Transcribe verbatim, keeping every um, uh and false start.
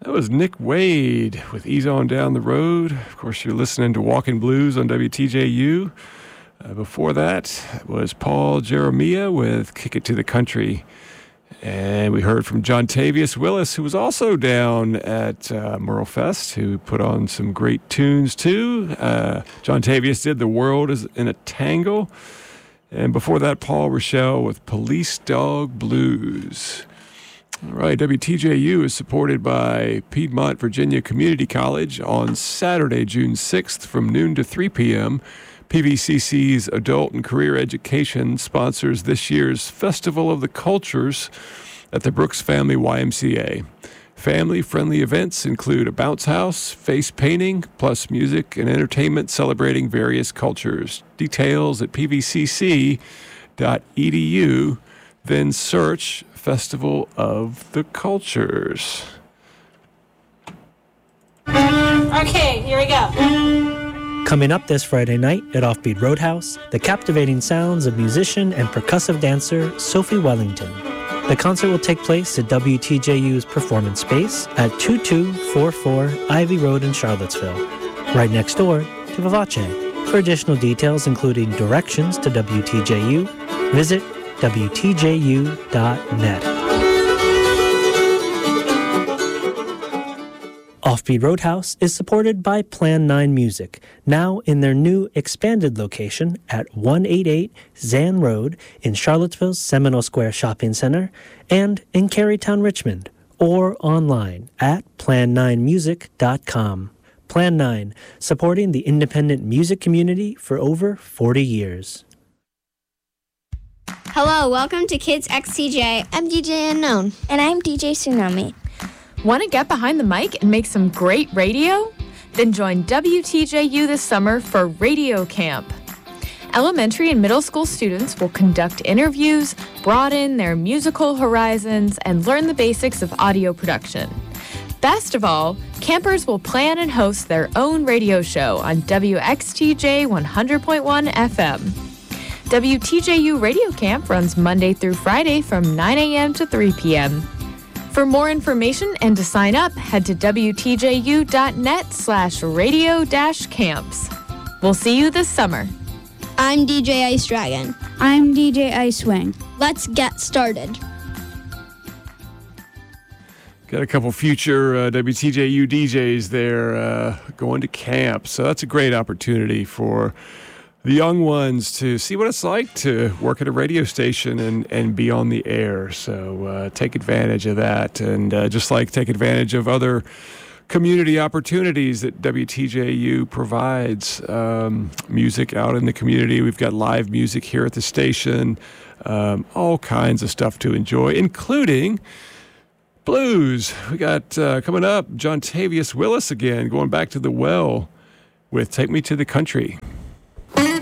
That was Nick Wade with Ease On Down the Road. Of course, you're listening to Walking Blues on W T J U. Uh, before that was Paul Jeremiah with Kick It to the Country. And we heard from Jontavius Willis, who was also down at uh, Merle Fest, who put on some great tunes too. Uh, Jontavius did The World is in a Tangle. And before that, Paul Rochelle with Police Dog Blues. All right, W T J U is supported by Piedmont Virginia Community College on Saturday, June sixth from noon to three p.m. P V C C's Adult and Career Education sponsors this year's Festival of the Cultures at the Brooks Family Y M C A. Family-friendly events include a bounce house, face painting, plus music and entertainment celebrating various cultures. Details at p v c c dot e d u. Then search Festival of the Cultures. Okay, here we go. Coming up this Friday night at Offbeat Roadhouse, the captivating sounds of musician and percussive dancer Sophie Wellington. The concert will take place at W T J U's performance space at two two four four Ivy Road in Charlottesville, right next door to Vivace. For additional details, including directions to W T J U, visit w t j u dot net. Offbeat Roadhouse is supported by Plan nine Music, now in their new expanded location at one eighty-eight Zan Road in Charlottesville's Seminole Square Shopping Center and in Carytown, Richmond, or online at plan nine music dot com. Plan nine, supporting the independent music community for over forty years. Hello, welcome to Kids X T J. I'm D J Unknown. And I'm D J Tsunami. Want to get behind the mic and make some great radio? Then join W T J U this summer for Radio Camp. Elementary and middle school students will conduct interviews, broaden their musical horizons, and learn the basics of audio production. Best of all, campers will plan and host their own radio show on W X T J one hundred point one F M. W T J U Radio Camp runs Monday through Friday from nine a.m. to three p.m. For more information and to sign up, head to w t j u dot net slash radio dash camps. We'll see you this summer. I'm D J Ice Dragon. I'm D J Icewing. Let's get started. Got a couple future uh, W T J U D Js there uh, going to camp. So that's a great opportunity for the young ones to see what it's like to work at a radio station and, and be on the air. So uh, take advantage of that. And uh, just like take advantage of other community opportunities that W T J U provides. Um, music out in the community. We've got live music here at the station. Um, all kinds of stuff to enjoy, including blues. We got uh, coming up Jontavius Willis again, going back to the well with Take Me to the Country.